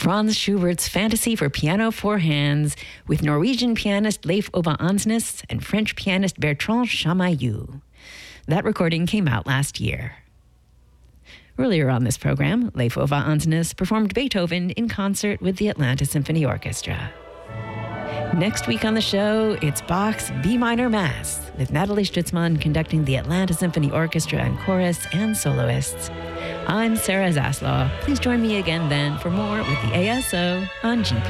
Franz Schubert's Fantasy for Piano Four Hands with Norwegian pianist Leif Ove Ansnes and French pianist Bertrand Chamayou. That recording came out last year. Earlier on this program, Leif Ove Ansnes performed Beethoven in concert with the Atlanta Symphony Orchestra. Next week on the show, it's Bach's B minor Mass, with Natalie Stutzman conducting the Atlanta Symphony Orchestra and chorus and soloists. I'm Sarah Zaslaw. Please join me again then for more with the ASO on GP.